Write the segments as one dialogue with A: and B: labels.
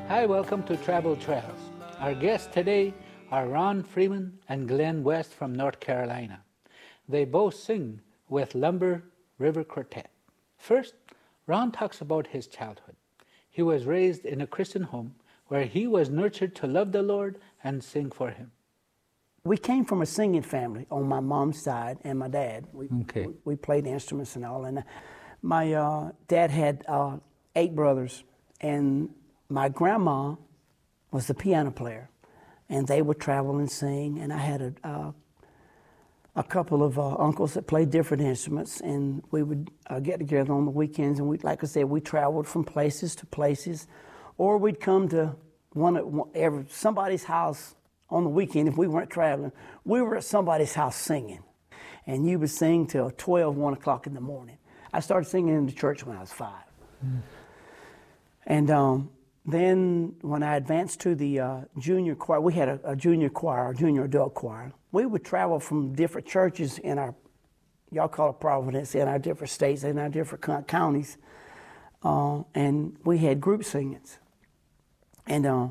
A: Hi, welcome to Travel Trails. Our guests today are Ron Freeman and Glenn West from North Carolina. They both sing with Lumber River Quartet. First, Ron talks about his childhood. He was raised in a Christian home where he was nurtured to love the Lord and sing for Him.
B: We came from a singing family on my mom's side and my dad. We played instruments and all. And my dad had 8 brothers, and my grandma was the piano player, and they would travel and sing. And I had a couple of uncles that played different instruments, and we would get together on the weekends. And like I said, we traveled from places to places, or we'd come to somebody's house on the weekend. If we weren't traveling, we were at somebody's house singing, and you would sing till 12, 1 o'clock in the morning. I started singing in the church when I was 5. And then when I advanced to the junior choir, we had a junior choir, a junior adult choir. We would travel from different churches in our, y'all call it Providence, in our different states, in our different counties, and we had group singings. And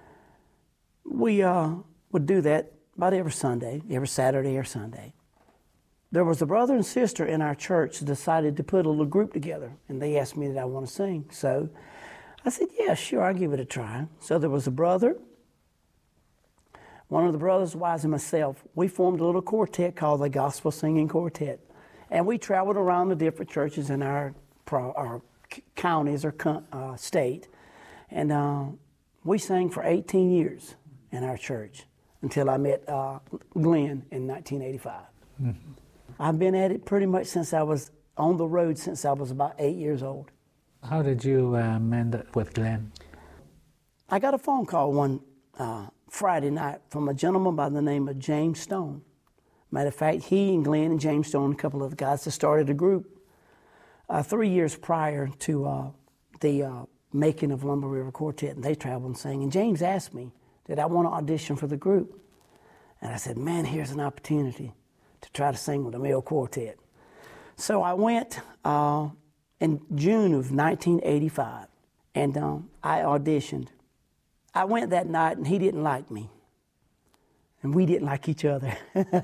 B: we would do that about every Sunday, every Saturday or Sunday. There was a brother and sister in our church that decided to put a little group together, and they asked me did I want to sing. So I said, yeah, sure, I'll give it a try. So there was a brother, one of the brothers' wives, and myself. We formed a little quartet called the Gospel Singing Quartet. And we traveled around the different churches in our counties or state. And we sang for 18 years in our church until I met Glenn in 1985. Mm-hmm. I've been at it pretty much since I was on the road since I was about 8 years old.
A: How did you end up with Glenn?
B: I got a phone call one Friday night from a gentleman by the name of James Stone. Matter of fact, he and Glenn and James Stone, a couple of the guys, that started a group 3 years prior to the making of Lumber River Quartet, and they traveled and sang. And James asked me, did I want to audition for the group? And I said, man, here's an opportunity to try to sing with the male quartet. So I went in June of 1985, and I auditioned. I went that night, and he didn't like me, and we didn't like each other.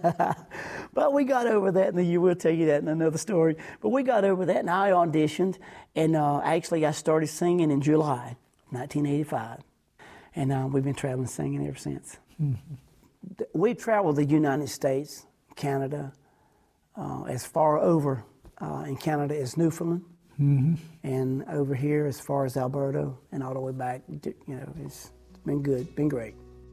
B: But we got over that, and you will tell you that in another story. But we got over that, and I auditioned, and actually I started singing in July 1985, and we've been traveling singing ever since. Mm-hmm. We traveled the United States, Canada, as far over in Canada as Newfoundland. Mm-hmm. And over here as far as Alberta and all the way back, it's been good, been great.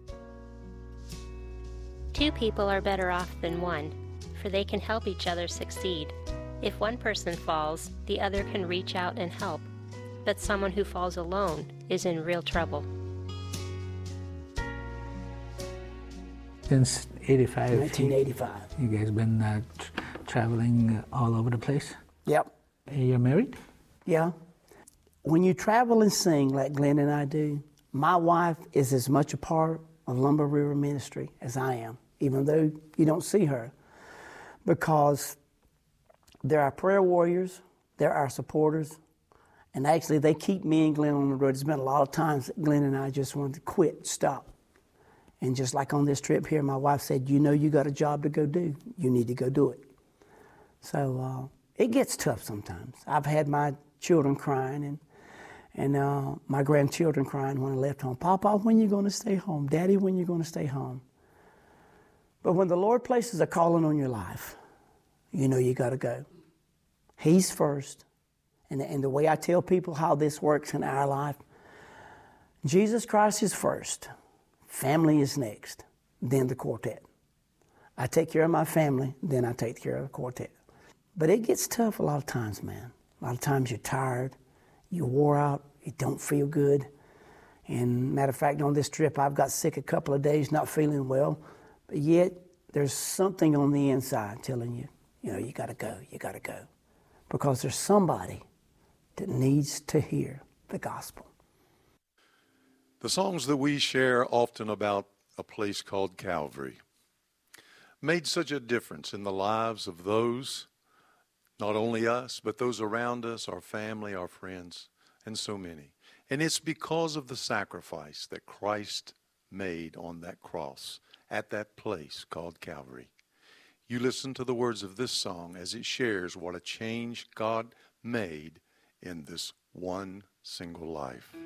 C: 2 people are better off than one, for they can help each other succeed. If one person falls, the other can reach out and help, but someone who falls alone is in real trouble.
A: Since
B: 1985.
A: You guys been traveling all over the place?
B: Yep.
A: You're married?
B: Yeah. When you travel and sing like Glenn and I do, my wife is as much a part of Lumber River Ministry as I am, even though you don't see her, because they're our prayer warriors, they're our supporters, and actually they keep me and Glenn on the road. There's been a lot of times that Glenn and I just wanted to quit, stop. And just like on this trip here, my wife said, you got a job to go do. You need to go do it. So it gets tough sometimes. I've had my children crying and my grandchildren crying when I left home. Papa, when you going to stay home? Daddy, when you going to stay home? But when the Lord places a calling on your life, you got to go. He's first. And the way I tell people how this works in our life, Jesus Christ is first. Family is next, then the quartet. I take care of my family, then I take care of the quartet. But it gets tough a lot of times, man. A lot of times you're tired, you're wore out, you don't feel good. And matter of fact, on this trip, I've got sick a couple of days, not feeling well. But yet, there's something on the inside telling you, you got to go, you got to go. Because there's somebody that needs to hear the gospel.
D: The songs that we share often about a place called Calvary made such a difference in the lives of those, not only us, but those around us, our family, our friends, and so many. And it's because of the sacrifice that Christ made on that cross at that place called Calvary. You listen to the words of this song as it shares what a change God made in this one single life.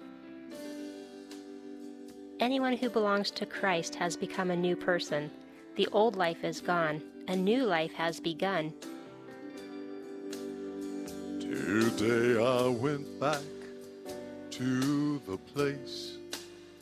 C: Anyone who belongs to Christ has become a new person. The old life is gone. A new life has begun.
D: Today I went back to the place